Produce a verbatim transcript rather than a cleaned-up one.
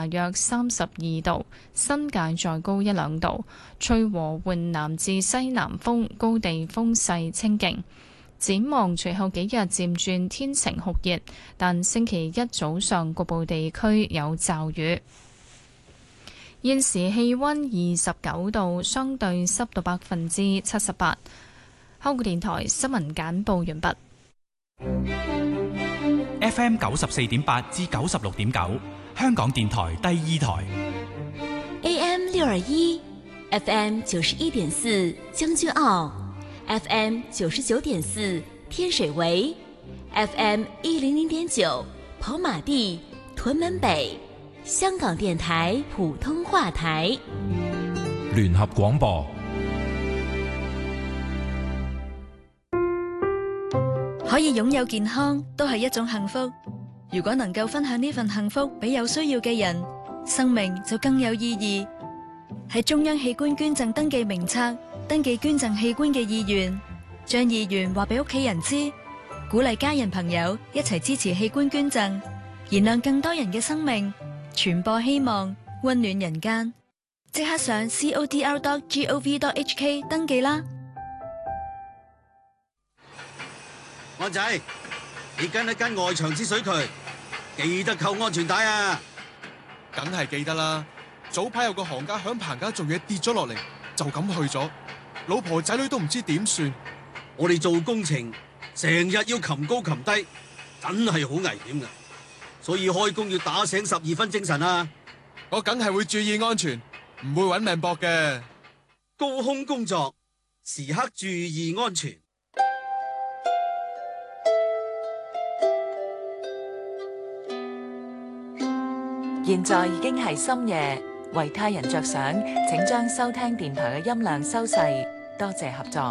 大約三十二度，新界再高一兩度，吹和緩南至西南風，高地風勢清勁。展望隨後幾日漸轉天晴酷熱，但星期一早上局部地區有驟雨。現時氣溫二十九度，相對濕度百分之七十八。香港電台新聞簡報完畢。 F M 九十四點八至九十六點九，香港電台第二台。 A M 六二一，F M 九十一點四，將軍澳。F M 九十九點四，天水圍 ；F M 一零零點九，跑馬地、屯門北。香港電台普通話台， 聯合廣播。 可以擁有健康都係一種幸福。如果能夠分享呢份幸福俾有需要嘅人，生命就更有意義。喺中央器官捐贈登記名冊登記捐贈器官嘅意願，將意願話俾屋企人知，鼓勵家人朋友一齊支持器官捐贈，燃亮更多人嘅生命，傳播希望，溫暖人間。即刻上 c o d r dot gov dot h k 登記啦。 安仔，你跟一跟外牆之水渠，記得扣安全帶啊！ 梗係記得啦。早排有個行家響棚架做嘢跌咗落嚟，就咁去咗，老婆仔女都唔知點算。 我哋做工程成日要擒高擒低，真係好危險噶，所以開工要打醒十二分精神啊！ 我梗係會注意安全，唔會搵命搏嘅。 高空工作時刻注意安全。 現在已經係深夜，為他人着想，請將收聽電台嘅音量收細，多謝合作。